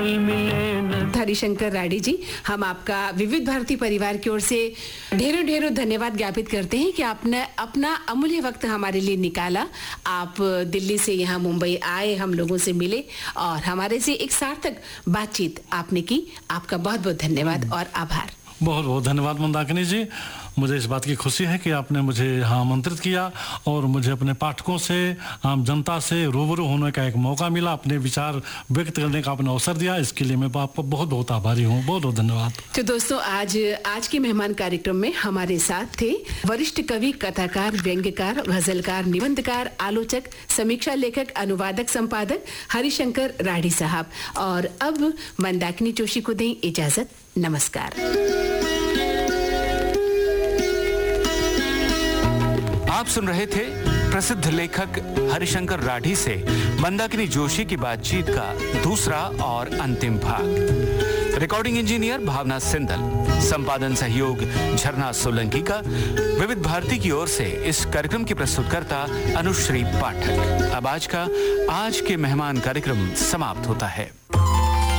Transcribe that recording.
हरिशंकर राठी जी, हम आपका विविध भारती परिवार की ओर से ढेरों ढेरों धन्यवाद ज्ञापित करते हैं कि आपने अपना अमूल्य वक्त हमारे लिए निकाला। आप दिल्ली से यहाँ मुंबई आए, हम लोगों से मिले और हमारे से एक सार्थक बातचीत आपने की। आपका बहुत बहुत धन्यवाद और आभार। बहुत बहुत धन्यवाद मंदाकिनी जी। मुझे इस बात की खुशी है कि आपने मुझे यहाँ आमंत्रित किया और मुझे अपने पाठकों से, आम जनता से रूबरू होने का एक मौका मिला, अपने विचार व्यक्त करने का आपने अवसर दिया। इसके लिए मैं आपका बहुत बहुत आभारी हूँ। बहुत बहुत धन्यवाद। तो दोस्तों, आज के मेहमान कार्यक्रम में हमारे साथ थे वरिष्ठ कवि, कथाकार, व्यंग्यकार, गजलकार, निबंधकार, आलोचक, समीक्षा लेखक, अनुवादक, संपादक हरिशंकर राठी साहब। और अब मंदाकिनी जोशी को दें इजाजत। नमस्कार। आप सुन रहे थे प्रसिद्ध लेखक हरिशंकर राठी से मंदाकिनी जोशी की बातचीत का दूसरा और अंतिम भाग। रिकॉर्डिंग इंजीनियर भावना सिंदल, संपादन सहयोग झरना सोलंकी का। विविध भारती की ओर से इस कार्यक्रम की प्रस्तुतकर्ता अनुश्री पाठक। अब आज के मेहमान कार्यक्रम समाप्त होता है।